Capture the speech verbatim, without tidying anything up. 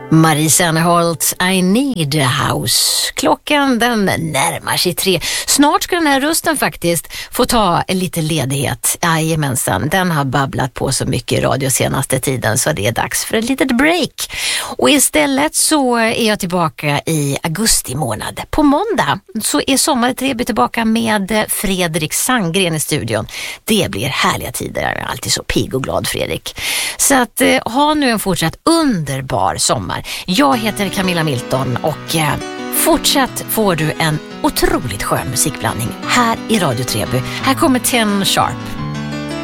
Marie Serneholt, I need a house. Klockan den närmar sig tre. Snart ska den här rösten faktiskt få ta en lite ledighet. Jajamensan, den har babblat på så mycket i radio senaste tiden så det är dags för ett litet break. Och istället så är jag tillbaka i augusti månad. På måndag så är Sommar i Treby tillbaka med Fredrik Sandgren i studion. Det blir härliga tider, jag är alltid så pigg och glad Fredrik. Så att eh, ha nu en fortsatt underbar sommar. Jag heter Camilla Milton och eh, fortsatt får du en otroligt skön musikblandning här i Radio Treby. Här kommer Ten Sharp.